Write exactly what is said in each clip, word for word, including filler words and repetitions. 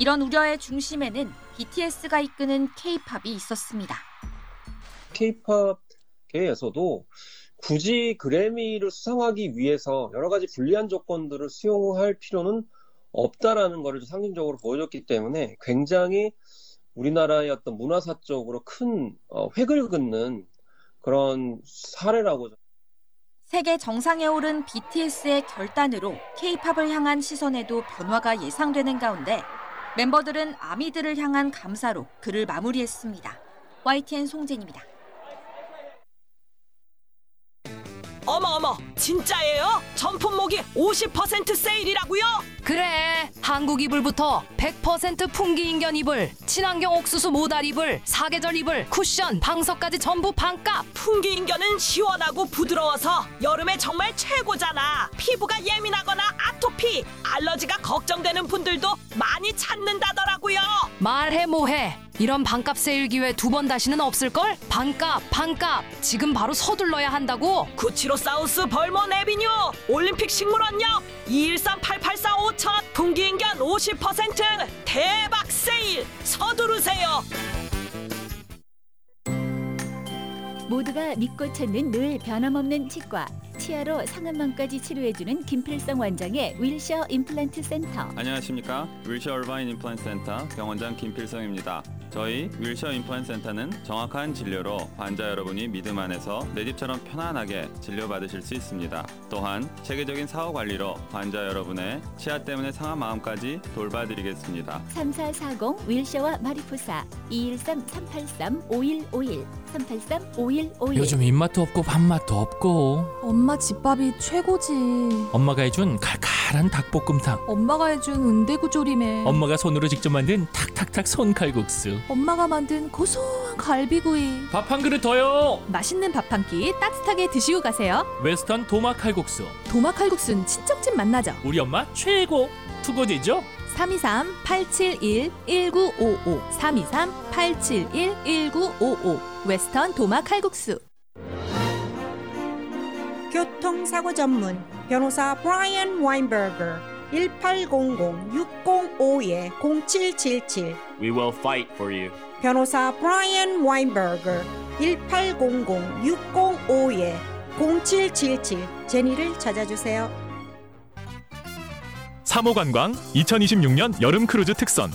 이런 우려의 중심에는 비티에스가 이끄는 케이팝이 있었습니다. 케이팝계에서도 굳이 그래미를 수상하기 위해서 여러 가지 불리한 조건들을 수용할 필요는 없다라는 것을 상징적으로 보여줬기 때문에 굉장히 우리나라의 어떤 문화사적으로 큰 획을 긋는 그런 사례라고. 세계 정상에 오른 비티에스의 결단으로 케이팝을 향한 시선에도 변화가 예상되는 가운데 멤버들은 아미들을 향한 감사로 글을 마무리했습니다. 와이티엔 송진입니다. 어머어머, 진짜예요? 전품목이 오십 퍼센트 세일이라고요? 그래, 한국 이불부터 백 퍼센트 풍기 인견 이불, 친환경 옥수수 모달 이불, 사계절 이불, 쿠션, 방석까지 전부 반값. 풍기 인견은 시원하고 부드러워서 여름에 정말 최고잖아. 피부가 예민하거나 아토피, 알러지가 걱정되는 분들도 많이 찾는다더라고요. 말해 뭐해. 이런 반값 세일 기회 두 번 다시는 없을걸? 반값, 반값. 지금 바로 서둘러야 한다고. 구치로사우스 벌몬 에비뉴, 올림픽 식물원역, 이일삼 팔팔사오천, 풍기인견 오십 퍼센트 대박 세일. 서두르세요. 모두가 믿고 찾는 늘 변함없는 치과. 치아로 상한망까지 치료해주는 김필성 원장의 윌셔 임플란트 센터. 안녕하십니까. 윌셔 얼바인 임플란트 센터 병원장 김필성입니다. 저희 윌셔 임플란트 센터는 정확한 진료로 환자 여러분이 믿음 안에서 내 집처럼 편안하게 진료받으실 수 있습니다. 또한 체계적인 사후 관리로 환자 여러분의 치아 때문에 상한 마음까지 돌봐드리겠습니다. 삼사사공 윌셔와 마리포사 이일삼 삼팔삼 오일오일 삼팔삼 오일오일. 요즘 입맛도 없고 밥맛도 없고 엄마 집밥이 최고지. 엄마가 해준 칼칼한 닭볶음탕, 엄마가 해준 은대구조림에 엄마가 손으로 직접 만든 탁탁탁 손칼국수, 엄마가 만든 고소한 갈비구이. 밥 한 그릇 더요. 맛있는 밥 한 끼 따뜻하게 드시고 가세요. 웨스턴 도마 칼국수. 도마 칼국수는 친정집 맛나죠. 우리 엄마 최고. 투고지죠? 삼이삼 팔칠일 일구오오 삼이삼 팔칠일 일구오오 웨스턴 도마 칼국수. 교통사고 전문 변호사 브라이언 와인버거 일팔공공 육공오이 공칠칠칠. We will fight for you. 변호사 브라이언 와인버거 일팔공공 육공오이 공칠칠칠. 제니를 찾아주세요. 삼호관광 이천이십육 년 여름 크루즈 특선.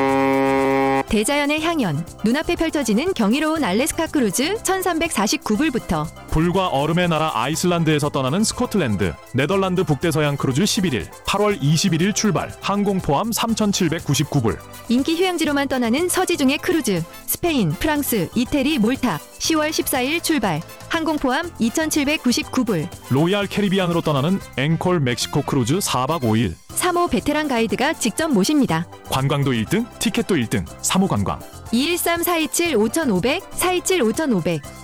대자연의 향연, 눈앞에 펼쳐지는 경이로운 알래스카 크루즈 천삼백사십구 불부터 불과 얼음의 나라 아이슬란드에서 떠나는 스코틀랜드, 네덜란드 북대서양 크루즈 십일 일, 팔월 이십일일 출발, 항공 포함 삼천칠백구십구 불. 인기 휴양지로만 떠나는 서지중의 크루즈, 스페인, 프랑스, 이태리, 몰타, 시월 십사일 출발, 항공 포함 이천칠백구십구 불. 로얄 캐리비안으로 떠나는 앵콜 멕시코 크루즈 사박 오일. 삼호 베테랑 가이드가 직접 모십니다. 관광도 일 등, 티켓도 일 등, 삼호관광. 이일삼 사이칠 오천오백, 사이칠 오천오백.